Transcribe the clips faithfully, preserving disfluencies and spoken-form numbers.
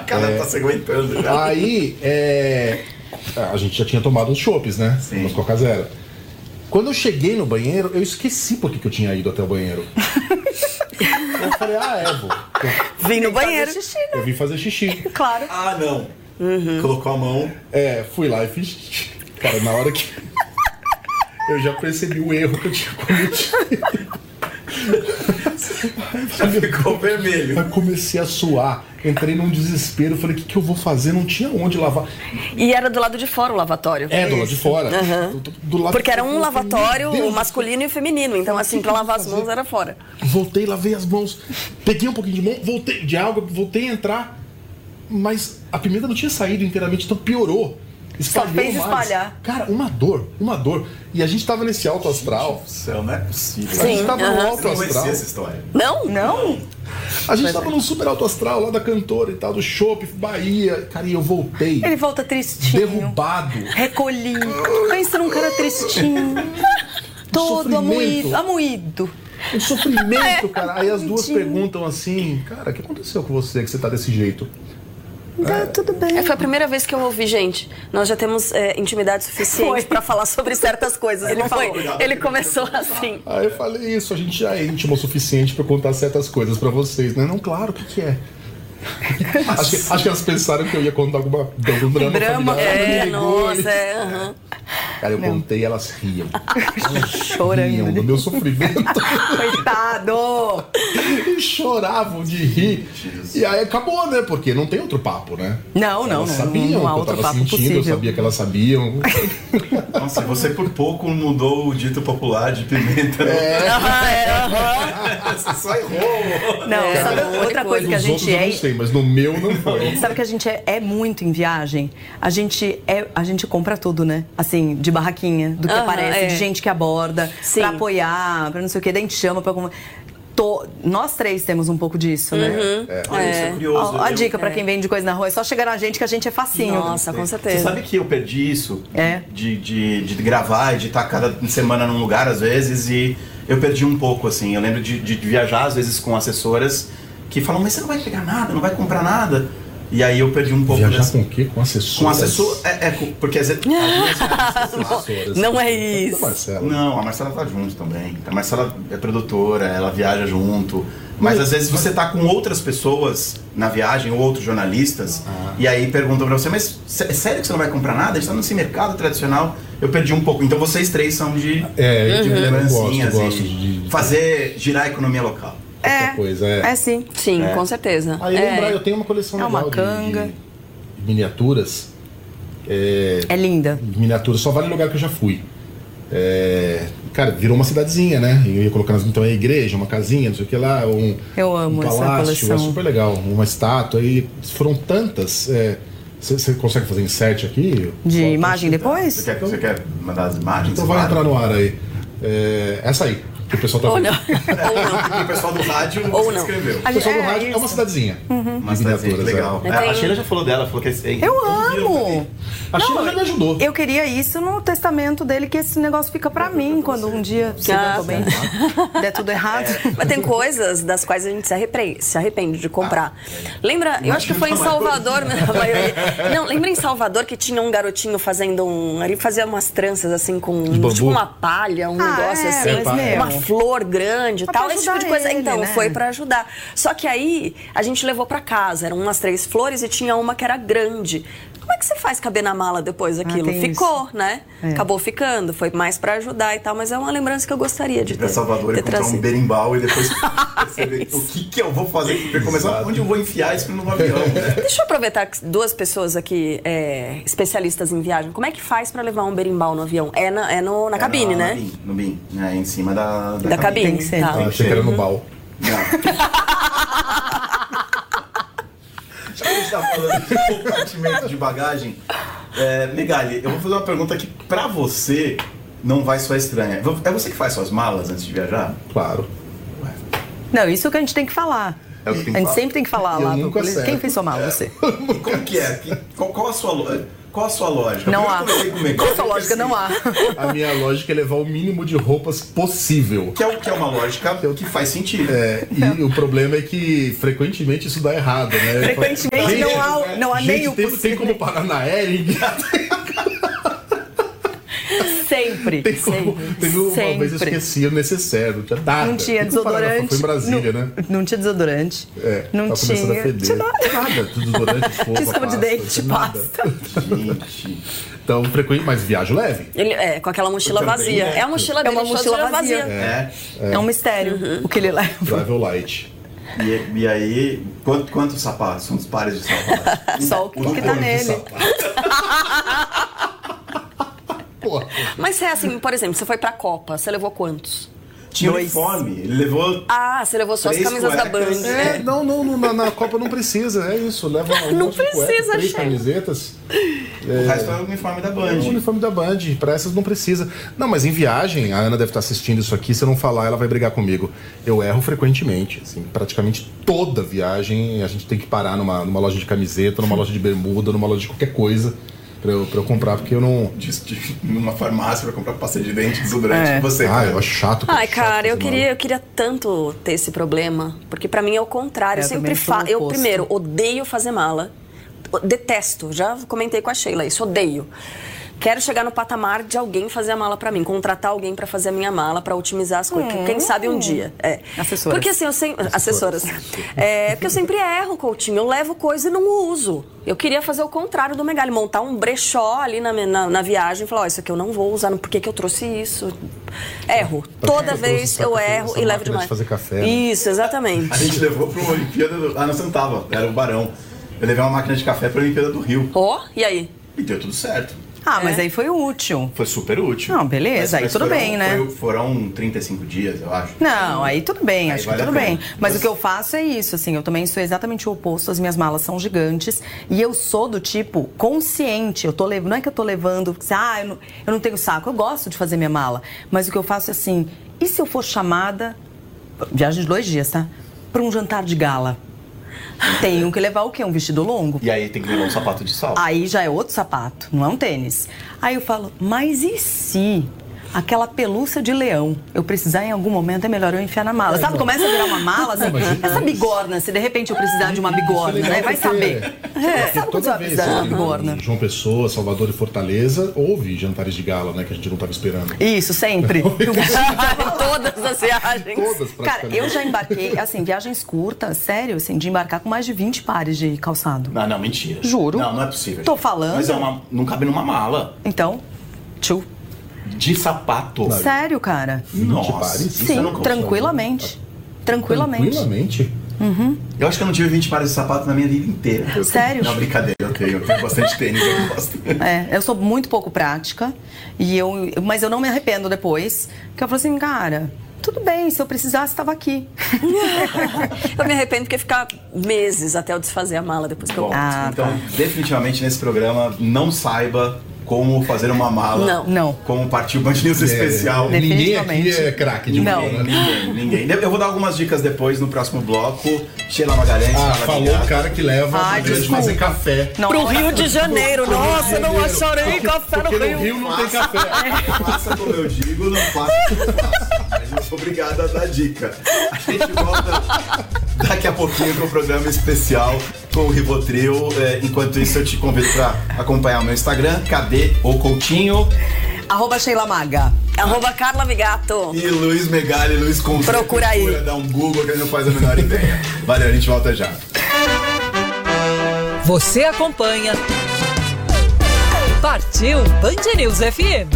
cara é, tá se aguentando já. Aí, é, a gente já tinha tomado uns chopes, né? Sim. Umas Coca Zero. Quando eu cheguei no banheiro, eu esqueci por que que eu tinha ido até o banheiro. Eu falei, ah, é, vou. Vim no banheiro. Xixi, né? Eu vim fazer xixi. Claro. Ah, não. Uhum. Colocou a mão. É, fui lá e fiz xixi. Cara, na hora que... eu já percebi o erro que eu tinha cometido. Já ficou vermelho. Eu comecei a suar, entrei num desespero, falei, o que, que eu vou fazer? Não tinha onde lavar. E era do lado de fora o lavatório. É, do lado de fora. Uhum. Do, do lado Porque era um fora, lavatório Deus, masculino e feminino. Então, assim, que pra que lavar eu as vou mãos fazer? era fora. Voltei, lavei as mãos, peguei um pouquinho de mão, voltei de água, voltei a entrar, mas a pimenta não tinha saído inteiramente, então piorou. Espalhou fez mais. espalhar. Cara, uma dor, uma dor. E a gente tava nesse alto astral. Do céu, não é possível. A gente Sim, tava no aham. alto Eu não conhecia astral. essa história. Não? Não? A gente tava num super alto astral lá da cantora e tal, do Chopp, Bahia. Cara, e eu voltei. Ele volta tristinho. Derrubado. Recolhido. Pensa num cara tristinho. Todo sofrimento. amoído. Amoído. Um sofrimento, cara. Aí as duas bonitinho. perguntam assim, cara, o que aconteceu com você que você tá desse jeito? Tá tudo bem. É, foi a primeira vez que eu ouvi, gente. Nós já temos é, intimidade suficiente Foi. pra falar sobre certas coisas. Ele, Ele foi, falou. ele começou assim. Aí eu falei, isso, a gente já é íntimo o suficiente pra eu contar certas coisas pra vocês, né? Não, claro, o que que é? acho, que, acho que elas pensaram que eu ia contar alguma, algum drama, Drama, familiar. É, Me ligou, nossa, e- é. aham. Cara, eu contei e elas riam. Chorando. Riam do meu sofrimento. Coitado. E choravam de rir. E aí acabou, né? Porque não tem outro papo, né? Não, não, Elas não. sabiam Não há que eu outro tava papo sentindo, eu possível. sabia que elas sabiam. Nossa, você por pouco mudou o dito popular de pimenta. Aham, é, aham. Você só errou. Não, É, sabe não, outra coisa que a Nos gente outros eu é. não sei, mas no meu não foi. Sabe que a gente é, é muito em viagem? A gente é, a gente compra tudo, né? Assim, de barraquinha, do que Aham, aparece, é. de gente que aborda, Sim. pra apoiar, pra não sei o que, daí a gente chama pra como. Tô- Nós três temos um pouco disso, né? Olha, isso é curioso. Ó, a Eu- dica pra quem vende coisa na rua é só chegar na gente que a gente é facinho. Nossa, com Você certeza. sabe que eu perdi isso? É. De, de, de gravar e de estar cada semana num lugar, às vezes, e eu perdi um pouco, assim. Eu lembro de, de viajar, às vezes, com assessoras que falam, mas você não vai pegar nada, não vai comprar nada. E aí eu perdi um pouco Viajar dessa... com o quê? Com assessores? Com assessor... É, é, com- porque às vezes... Assessoras. Não é isso. Marcela. Não, a Marcela tá junto também. A Marcela é produtora, ela viaja junto. Mas às vezes você tá com outras pessoas na viagem, ou outros jornalistas, e aí perguntam pra você, mas é sério que você não vai comprar nada? A gente tá nesse mercado tradicional. Eu perdi um pouco. Então vocês três são de É, eu, de eu gosto, lembrancinhas eu gosto e de fazer girar a economia local. qualquer coisa. É. É sim. Sim, com certeza. Aí É. lembrar, eu tenho uma coleção É uma legal de- canga. de, de miniaturas. É, É linda. miniatura, só vale lugar que eu já fui. É, cara, virou uma cidadezinha, né? Eu ia colocando então é igreja, uma casinha, não sei o que lá, um, Eu amo um essa palácio, coleção. é super legal, uma estátua, e foram tantas. Você consegue fazer insert aqui? De Só- imagem Você depois? quer, você quer mandar as imagens? Então vai Claro. entrar no ar aí. É, essa aí, que o pessoal tá Ou vendo. não. É, o pessoal do rádio Ou você não. escreveu. O pessoal do É, rádio é isso. uma cidadezinha. Uma de cidadezinha, miniaturas, legal. é. É, Eu a tenho- Sheila já falou dela, falou que é... Eu amo! A Sheila Não, já me ajudou. Eu queria isso no testamento dele, que esse negócio fica pra mim quando um dia, se Ah, der, bem, der tudo errado. Mas tem coisas das quais a gente se arrepende, se arrepende de comprar. Lembra, eu acho que foi em Salvador, né, a maioria. Não, lembra em Salvador que tinha um garotinho fazendo um. Ele fazia umas tranças assim com bambu? tipo uma palha, um Ah, negócio é, assim, mas, meu, uma flor grande e Mas tal, pra esse tipo de ajudar coisa. ele, Então, né? foi pra ajudar. Só que aí a gente levou pra casa, eram umas três flores e tinha uma que era grande. Como é que você faz caber na mala depois aquilo? tem Ficou, isso. né? É. Acabou ficando, foi mais pra ajudar e tal, mas é uma lembrança que eu gostaria de ter. Pra Salvador e ter comprar um trazido. berimbau e depois perceber o que, que eu vou fazer pra começar, onde eu vou enfiar isso no avião, né? Deixa eu aproveitar que duas pessoas aqui, é, especialistas em viagem. Como é que faz pra levar um berimbau no avião? É na, é no, na cabine, É né? No bin, no bin, né? Em cima da, Da cabine. Tem que ser. Tá. Ah, achei que era no bal. Não. Já que a gente tá falando de compartimento de bagagem, é, Megali, eu vou fazer uma pergunta que pra você não vai soar estranha. É você que faz suas malas antes de viajar? Claro. Não, isso que a gente tem que falar. É o que tem que a gente falar. sempre tem que falar Eu lá. nunca pro polícia. acerto. Quem fez sua mala? Você. E como que é? Que- Qual, qual a sua... lo- Qual a sua lógica? Não Porque há. eu comecei com Qual a mecânica, sua lógica? assim, Não há. A minha lógica é levar o mínimo de roupas possível. Que é, o- que é uma lógica que faz sentido. É, e o problema é que frequentemente isso dá errado, né? Frequentemente Gente, não há, não há gente, nem o tem, possível. tem como parar na Ering? Sempre. Tem como, sempre. teve uma sempre. vez eu esqueci o necessário, não tinha nada. Não tinha Tem como parar na- desodorante. Foi em Brasília, não, né? Não tinha desodorante. É, não tava começando tinha. a feder. Tinha nada. Nada, desodorante, escova, Tinha escova de pasta, dente, nada. pasta. Gente. Então, frequente, mas viagem leve. Ele, é, com aquela mochila Eu também, vazia. né? É a mochila É dele, uma só mochila tira vazia. É. É, um mistério o que ele leva. Travel light. E, e aí, quanto, quantos sapatos? Quantos pares de sapatos? Só o que, Um que tá par de nele. Porra. Mas é assim, por exemplo, você foi pra Copa, você levou quantos? Tinha Dois. uniforme. Ele levou. Ah, você levou só as Três camisas da cuecas. Band. É, não, não, não, na, na Copa não precisa, é isso. Leva um Não monte de cueca, precisa, três chefe. camisetas. O resto é o uniforme da É o Band. uniforme da Band, pra essas não precisa. Não, mas em viagem, a Ana deve estar assistindo isso aqui, se eu não falar, ela vai brigar comigo. Eu erro frequentemente, assim, praticamente toda viagem a gente tem que parar numa, numa loja de camiseta, numa loja de bermuda, numa loja de qualquer coisa pra eu, pra eu comprar, porque eu não... De, de, numa farmácia pra comprar pasta de dente, desodorante. É. E você, Ah, cara? eu acho chato. Ai, chato cara, eu fazer queria, mala. eu queria tanto ter esse problema, porque pra mim é o contrário. É, Eu eu sempre também sou o faço. Eu, oposto. primeiro, odeio fazer mala. Detesto. Já comentei com a Sheila isso, odeio. Quero chegar no patamar de alguém fazer a mala pra mim, contratar alguém pra fazer a minha mala, pra otimizar as coisas. Quem sabe um dia. É. Assessoras. Porque assim, eu sempre. Assessoras. É, porque eu sempre erro, Coutinho. Eu levo coisa e não uso. Eu queria fazer o contrário do Megali, montar um brechó ali na, na, na viagem e falar: ó, isso aqui eu não vou usar, por que, que eu trouxe isso? Erro. Pra que Toda eu vez trouxe eu essa- erro essa e levo máquina de demais. fazer café, né? Isso, exatamente. A gente levou pra uma Olimpíada do... Ah, não, você não tava. Era o Barão. Eu levei uma máquina de café pra Olimpíada do Rio. Ó, e aí? E deu tudo certo. Ah, mas É. aí foi útil. Foi super útil. Não, beleza, aí tudo foram, bem, né? foi- foram trinta e cinco dias, eu acho. Não, aí tudo bem, Aí acho vale que tudo a pena. bem. Mas Mas- o que eu faço é isso, assim, eu também sou exatamente o oposto, as minhas malas são gigantes e eu sou do tipo consciente, eu tô levando, não é que eu tô levando, ah, eu não, eu não tenho saco, eu gosto de fazer minha mala, mas o que eu faço é assim, e se eu for chamada, viagem de dois dias, tá? Pra um jantar de gala? Tenho que levar o quê? Um vestido longo? E aí tem que levar um sapato de salto. Aí já é outro sapato, não é um tênis. Aí eu falo, mas e se aquela pelúcia de leão eu precisar em algum momento, é melhor eu enfiar na mala? Sabe, começa a virar uma mala, assim, essa bigorna, se de repente eu precisar de uma bigorna, Isso é né? legal Vai porque- saber. É, sabe quando você Toda vai vez, precisar de uma assim, bigorna? em João Pessoa, Salvador e Fortaleza, houve jantares de gala, né? Que a gente não tava esperando. Isso, sempre. Todas as viagens. Todas, Cara, praticamente. eu já embarquei, assim, viagens curtas, sério, assim, de embarcar com mais de vinte pares de calçado. Não, não, mentira. Juro. Não, não é possível. Tô gente. falando. Mas é uma, não cabe numa mala. Então, tchu. De sapato. Não, Sério, cara. Nossa, pares? isso eu Sim, não consigo. tranquilamente. Tranquilamente. Tranquilamente. Eu acho que eu não tive vinte pares de sapato na minha vida inteira. Sério? Não, brincadeira, eu tenho. Eu tenho bastante tênis, eu gosto. É, eu sou muito pouco prática, e eu, mas eu não me arrependo depois, porque eu falo assim, cara, tudo bem, se eu precisasse, estava aqui. Eu me arrependo porque ficar meses até eu desfazer a mala depois que eu Bom, volto. Ah, então, definitivamente nesse programa, não saiba como fazer uma mala. Não. Não. Como partir o Band News especial. É, ninguém aqui Definitivamente. é craque de Não. mala, né? Ninguém, ninguém. Eu vou dar algumas dicas depois no próximo bloco. Sheila Magalhães. Ah, Carla falou Bigato. o cara que leva Ai, pra gente desculpa. fazer café. Não, Pro Rio de Janeiro, nossa, não acharei café no Porque no Rio. Rio não tem café. Faça como eu digo, não faça como eu faço. Mas eu sou obrigado a dar dica. A gente volta daqui a pouquinho com o programa especial com o Rivotril. É, enquanto isso, eu te convido para acompanhar o meu Instagram, cadê o Coutinho? Arroba Sheila Maga. Arroba Carla Bigato. E Luiz Megali, Luiz com Z. Procura aí. Procura, dá um Google que ele não faz a menor ideia. Valeu, a gente volta já. Você acompanha Partiu Band News F M.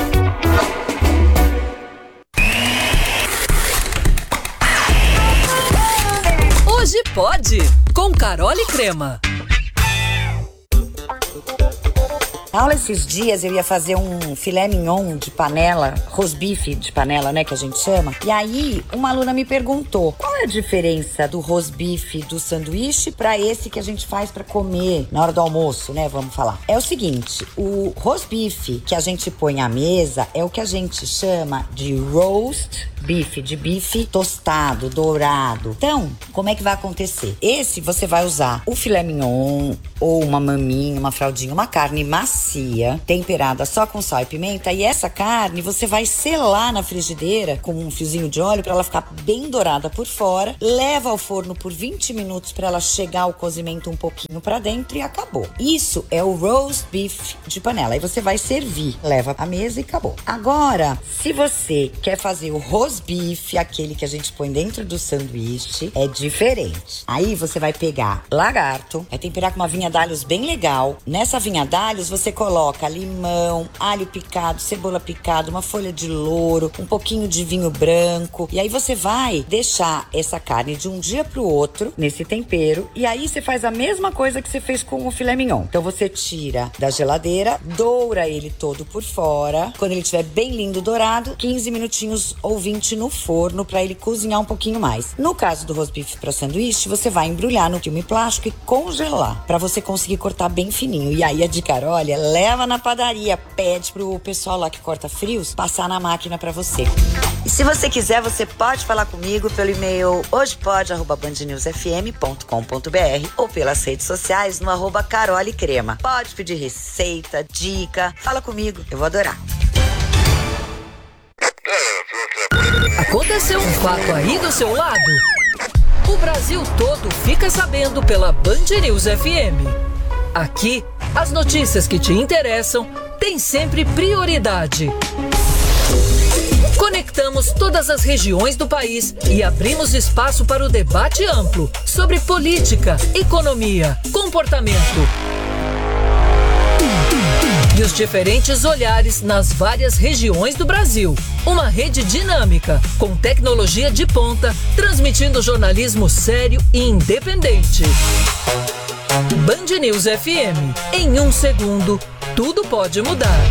Hoje pode, com Carole Crema. Na aula esses dias eu ia fazer um filé mignon de panela, rosbife de panela, né, que a gente chama. E aí uma aluna me perguntou, qual é a diferença do rosbife do sanduíche para esse que a gente faz para comer na hora do almoço, né, vamos falar. É o seguinte, o rosbife que a gente põe à mesa é o que a gente chama de roast beef, de bife tostado, dourado. Então, como é que vai acontecer? Esse você vai usar o filé mignon ou uma maminha, uma fraldinha, uma carne macia, temperada só com sal e pimenta, e essa carne você vai selar na frigideira com um fiozinho de óleo para ela ficar bem dourada por fora, leva ao forno por vinte minutos para ela chegar ao cozimento um pouquinho para dentro e acabou. Isso é o roast beef de panela. Aí você vai servir, leva à mesa e acabou. Agora, se você quer fazer o roast beef, aquele que a gente põe dentro do sanduíche, é diferente. Aí você vai pegar lagarto, vai temperar com uma vinha d'alhos bem legal. Nessa vinha d'alhos você coloca limão, alho picado, cebola picada, uma folha de louro, um pouquinho de vinho branco. E aí você vai deixar essa carne de um dia pro outro nesse tempero. E aí você faz a mesma coisa que você fez com o filé mignon. Então você tira da geladeira, doura ele todo por fora. Quando ele estiver bem lindo dourado, quinze minutinhos ou vinte no forno para ele cozinhar um pouquinho mais. No caso do roast beef para sanduíche, você vai embrulhar no filme plástico e congelar para você conseguir cortar bem fininho. E aí a dica, olha, leva na padaria, pede pro pessoal lá que corta frios passar na máquina para você. E se você quiser, você pode falar comigo pelo e-mail hojepod arroba band news f m ponto com ponto b r ou pelas redes sociais no arroba Carole Crema. Pode pedir receita, dica, fala comigo, eu vou adorar. Aconteceu um fato aí do seu lado? O Brasil todo fica sabendo pela Band News F M. Aqui, as notícias que te interessam têm sempre prioridade. Conectamos todas as regiões do país e abrimos espaço para o debate amplo sobre política, economia, comportamento e os diferentes olhares nas várias regiões do Brasil. Uma rede dinâmica, com tecnologia de ponta, transmitindo jornalismo sério e independente. Band News F M. Em um segundo, tudo pode mudar.